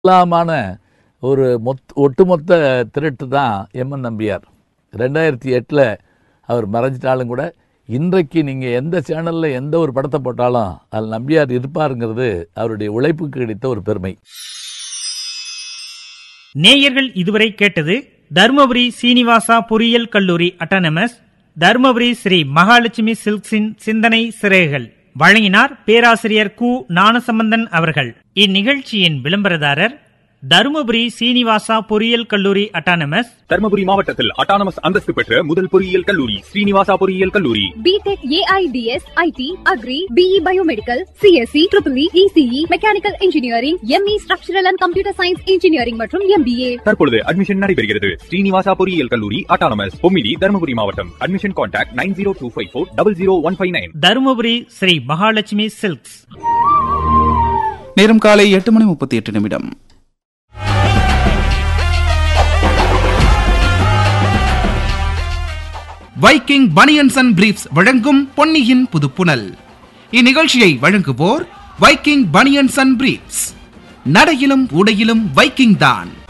எல்லாமான ஒரு ஒட்டுமொத்த திருட்டு தான் எம்என் நம்பியார். 2008 அவர் மறைஞ்சிட்டாலும் கூட இன்றைக்கு நீங்கள் எந்த சேனலில் எந்த ஒரு படத்தை போட்டாலும் அதில் நம்பியார் இருப்பாருங்கிறது அவருடைய உழைப்புக்கு கிடைத்த ஒரு பெருமை. நேயர்கள் இதுவரை கேட்டது தர்மபுரி சீனிவாசா பொறியியல் கல்லூரி அட்டானமஸ், தர்மபுரி ஸ்ரீ மகாலட்சுமி சில்க்ஸின் சிந்தனை சிறைகள். வழங்கினார் பேராசிரியர் கு ஞானசம்பந்தன் அவர்கள். இந்நிகழ்ச்சியின் விளம்பரதாரர் தர்மபுரி சீனிவாசா பொறியியல் கல்லூரி அட்டானமஸ், தர்மபுரி மாவட்டத்தில் அட்டானமஸ் அந்தஸ்து பெற்ற முதல் பொறியியல் கல்லூரி ஸ்ரீனிவாசா பொறியியல் கல்லூரி. BTech, AIDS, ID, agri, BE biomedical, CSC, triple E, ECE, mechanical engineering, ME structural and computer science engineering மற்றும் எம்பிஏ. தற்பொழுது அட்மிஷன் நடைபெறுகிறது. ஸ்ரீனிவாசா பொறியியல் கல்லூரி அட்டானமஸ், பொம்மிடி, தர்மபுரி மாவட்டம். Admission contact 9025400159. Dharmapuri Sri Mahalakshmi silks. நேரம் காலை 8:38. வைக்கிங் பனியன்ஸ் அண்ட் பிரீஃப்ஸ் வழங்கும் பொன்னியின் புதுப்புனல். இந்நிகழ்ச்சியை வழங்குவோர் வைக்கிங் பனியன்ஸ் அண்ட் பிரீஃப்ஸ். நடையிலும் உடையிலும் வைக்கிங் தான்.